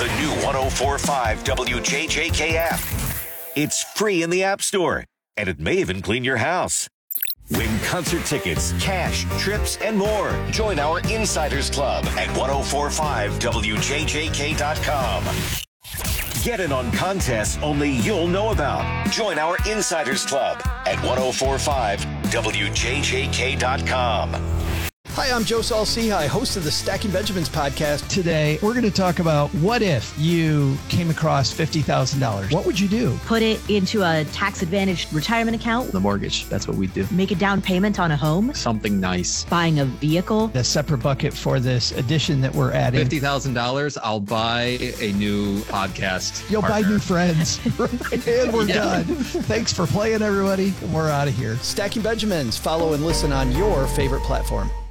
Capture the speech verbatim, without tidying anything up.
the new one oh four point five W J J K app. It's free in the App Store, and it may even clean your house. Win concert tickets, cash, trips, and more. Join our Insiders Club at ten forty-five W J J K dot com. Get in on contests only you'll know about. Join our Insiders Club at ten forty-five W J J K dot com. Hi, I'm Joe Saul-Sehy, host of the Stacking Benjamins podcast. Today, we're going to talk about what if you came across fifty thousand dollars? What would you do? Put it into a tax-advantaged retirement account. The mortgage, that's what we do. Make a down payment on a home. Something nice. Buying a vehicle. A separate bucket for this addition that we're adding. fifty thousand dollars, I'll buy a new podcast You'll partner. buy new friends. And we're yeah. done. Thanks for playing, everybody. We're out of here. Stacking Benjamins. Follow and listen on your favorite platform.